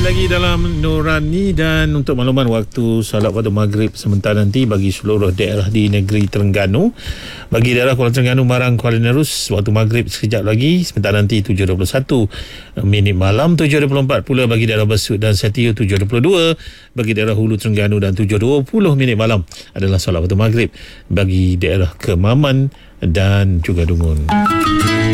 lagi dalam Nurani, dan untuk makluman waktu salat waktu maghrib sebentar nanti bagi seluruh daerah di negeri Terengganu. Bagi daerah Kuala Terengganu, Marang, Kuala Nerus, waktu maghrib sekejap lagi sebentar nanti 7.21 minit malam. 7.24 pula bagi daerah Besut dan Setiu. 7.22 bagi daerah Hulu Terengganu, dan 7.20 minit malam adalah salat waktu maghrib bagi daerah Kemaman dan juga Dungun.